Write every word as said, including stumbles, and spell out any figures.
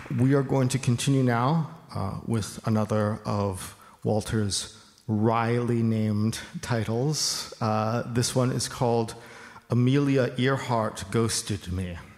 We are going to continue now uh, with another of Walter's wryly named titles. Uh, this one is called Amelia Earhart Ghosted Me.